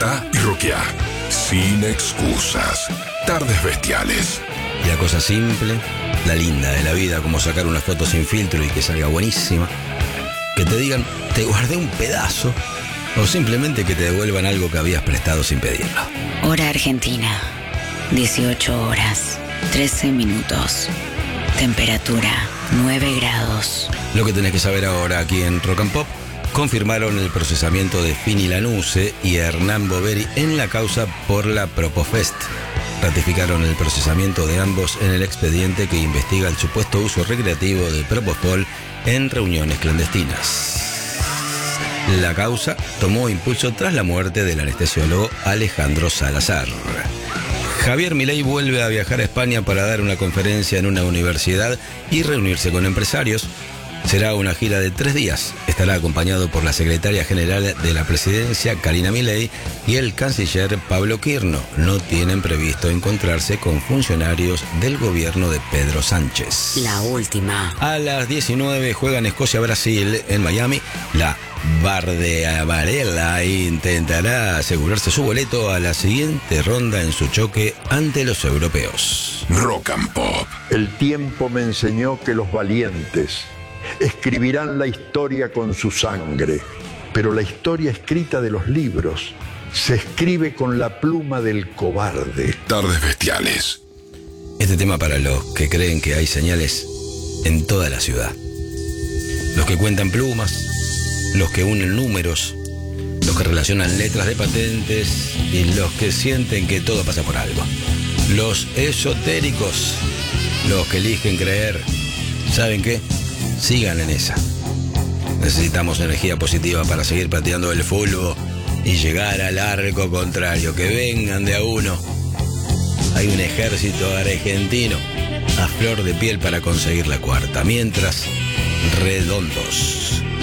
Despertá y roquea. Sin excusas. Tardes Bestiales. Y la cosa simple, la linda de la vida, como sacar una foto sin filtro y que salga buenísima. Que te digan, te guardé un pedazo. O simplemente que te devuelvan algo que habías prestado sin pedirlo. Hora Argentina, 18 horas, 13 minutos. Temperatura, 9 grados. Lo que tenés que saber ahora aquí en Rock and Pop: confirmaron el procesamiento de Fini Lanuse y Hernán Boveri en la causa por la Propofest. Ratificaron el procesamiento de ambos en el expediente que investiga el supuesto uso recreativo de Propofol en reuniones clandestinas. La causa tomó impulso tras la muerte del anestesiólogo Alejandro Salazar. Javier Milei vuelve a viajar a España para dar una conferencia en una universidad y reunirse con empresarios. Será una gira de 3 días. Estará acompañado por la secretaria general de la presidencia, Karina Milei, y el canciller Pablo Quirno. No tienen previsto encontrarse con funcionarios del gobierno de Pedro Sánchez. La última. A las 19 juegan Escocia-Brasil en Miami. La Verde Amarela intentará asegurarse su boleto a la siguiente ronda en su choque ante los europeos. Rock and Pop. El tiempo me enseñó que los valientes escribirán la historia con su sangre, pero la historia escrita de los libros se escribe con la pluma del cobarde. Tardes Bestiales. Este tema para los que creen que hay señales en toda la ciudad. Los que cuentan plumas, los que unen números, los que relacionan letras de patentes y los que sienten que todo pasa por algo. Los esotéricos, los que eligen creer. ¿Saben qué? Sigan en esa. Necesitamos energía positiva para seguir pateando el fútbol y llegar al arco contrario. Que vengan de a uno. Hay un ejército argentino a flor de piel para conseguir la cuarta. Mientras, redondos.